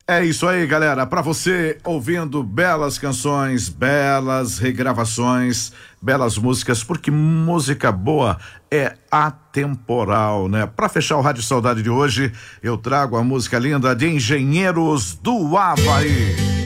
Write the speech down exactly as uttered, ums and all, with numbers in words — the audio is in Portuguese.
É isso aí, galera. Para você ouvindo belas canções, belas regravações, belas músicas, porque música boa é atemporal, né? Para fechar o Rádio Saudade de hoje, eu trago a música linda de Engenheiros do Havaí.